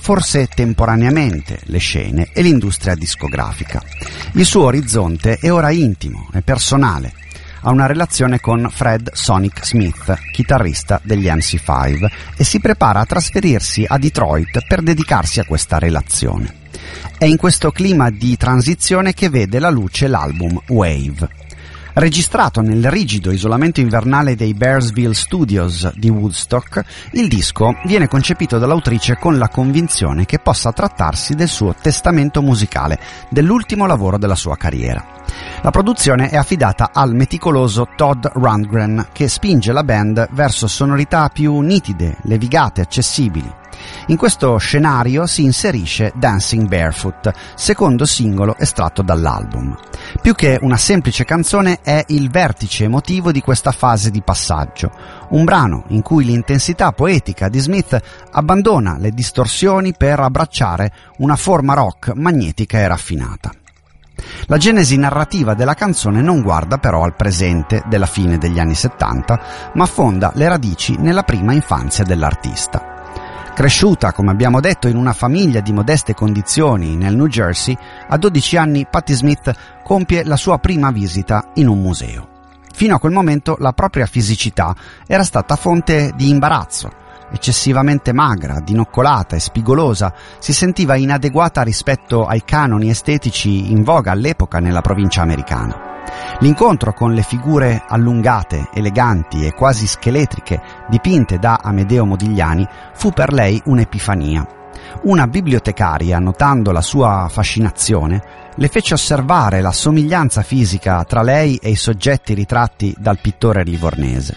forse temporaneamente, le scene e l'industria discografica. Il suo orizzonte è ora intimo e personale. Ha una relazione con Fred Sonic Smith, chitarrista degli MC5, e si prepara a trasferirsi a Detroit per dedicarsi a questa relazione. È in questo clima di transizione che vede la luce l'album Wave. Registrato nel rigido isolamento invernale dei Bearsville Studios di Woodstock, il disco viene concepito dall'autrice con la convinzione che possa trattarsi del suo testamento musicale, dell'ultimo lavoro della sua carriera. La produzione è affidata al meticoloso Todd Rundgren, che spinge la band verso sonorità più nitide, levigate, accessibili. In questo scenario si inserisce Dancing Barefoot, secondo singolo estratto dall'album. Più che una semplice canzone è il vertice emotivo di questa fase di passaggio, un brano in cui l'intensità poetica di Smith abbandona le distorsioni per abbracciare una forma rock magnetica e raffinata. La genesi narrativa della canzone non guarda però al presente della fine degli anni 70, ma affonda le radici nella prima infanzia dell'artista. Cresciuta, come abbiamo detto, in una famiglia di modeste condizioni nel New Jersey, a 12 anni Patti Smith compie la sua prima visita in un museo. Fino a quel momento la propria fisicità era stata fonte di imbarazzo. Eccessivamente magra, dinoccolata e spigolosa, si sentiva inadeguata rispetto ai canoni estetici in voga all'epoca nella provincia americana. L'incontro con le figure allungate, eleganti e quasi scheletriche dipinte da Amedeo Modigliani fu per lei un'epifania. Una bibliotecaria, notando la sua fascinazione, le fece osservare la somiglianza fisica tra lei e i soggetti ritratti dal pittore livornese.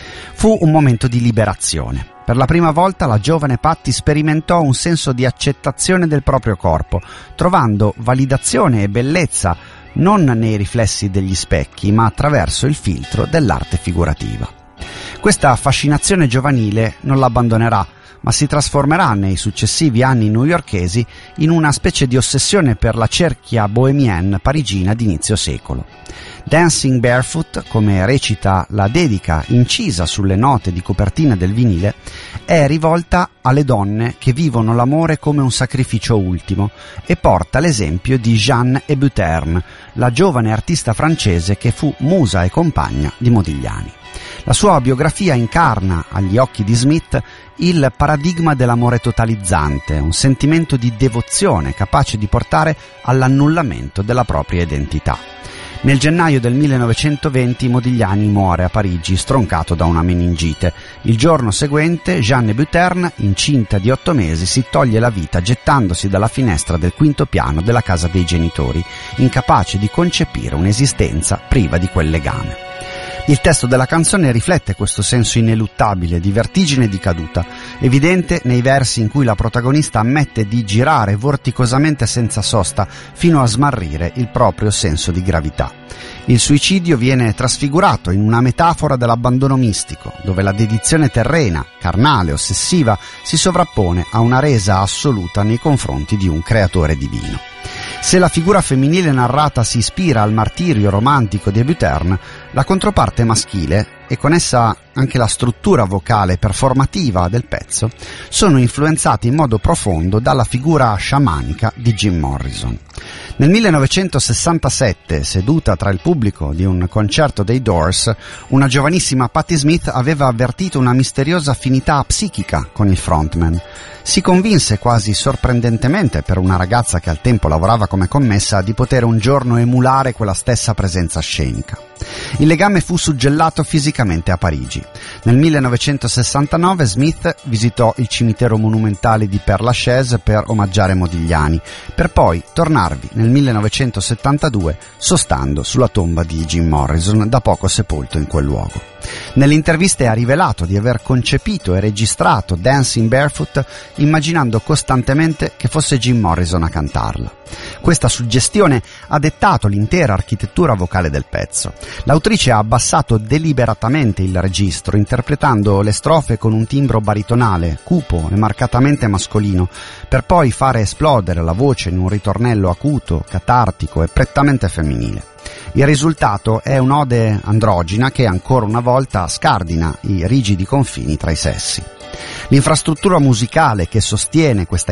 Fu un momento di liberazione. Per la prima volta la giovane Patti sperimentò un senso di accettazione del proprio corpo, trovando validazione e bellezza non nei riflessi degli specchi, ma attraverso il filtro dell'arte figurativa. Questa fascinazione giovanile non l'abbandonerà, ma si trasformerà nei successivi anni newyorkesi in una specie di ossessione per la cerchia bohemienne parigina d'inizio secolo. Dancing Barefoot, come recita la dedica incisa sulle note di copertina del vinile, è rivolta alle donne che vivono l'amore come un sacrificio ultimo e porta l'esempio di Jeanne Hébuterne, la giovane artista francese che fu musa e compagna di Modigliani. La sua biografia incarna, agli occhi di Smith, il paradigma dell'amore totalizzante, un sentimento di devozione capace di portare all'annullamento della propria identità. Nel gennaio del 1920 Modigliani muore a Parigi stroncato da una meningite. Il giorno seguente Jeanne Hébuterne, incinta di 8 mesi, si toglie la vita gettandosi dalla finestra del 5° piano della casa dei genitori, incapace di concepire un'esistenza priva di quel legame. Il testo della canzone riflette questo senso ineluttabile di vertigine e di caduta, evidente nei versi in cui la protagonista ammette di girare vorticosamente senza sosta fino a smarrire il proprio senso di gravità. Il suicidio viene trasfigurato in una metafora dell'abbandono mistico, dove la dedizione terrena, carnale, ossessiva si sovrappone a una resa assoluta nei confronti di un creatore divino. Se la figura femminile narrata si ispira al martirio romantico di Hébuterne, la controparte maschile, e con essa anche la struttura vocale performativa del pezzo, sono influenzati in modo profondo dalla figura sciamanica di Jim Morrison. Nel 1967, seduta tra il pubblico di un concerto dei Doors, una giovanissima Patti Smith aveva avvertito una misteriosa affinità psichica con il frontman. Si convinse quasi sorprendentemente per una ragazza che al tempo lavorava come commessa di poter un giorno emulare quella stessa presenza scenica. Il legame fu suggellato fisicamente a Parigi. Nel 1969 Smith visitò il cimitero monumentale di Père Lachaise per omaggiare Modigliani, per poi tornarvi nel 1972 sostando sulla tomba di Jim Morrison, da poco sepolto in quel luogo. Nelle interviste ha rivelato di aver concepito e registrato Dancing Barefoot immaginando costantemente che fosse Jim Morrison a cantarla. Questa suggestione ha dettato l'intera architettura vocale del pezzo. L'autrice ha abbassato deliberatamente il registro, interpretando le strofe con un timbro baritonale, cupo e marcatamente mascolino, per poi fare esplodere la voce in un ritornello acuto, catartico e prettamente femminile. Il risultato è un'ode androgina che ancora una volta scardina i rigidi confini tra i sessi. L'infrastruttura musicale che sostiene questa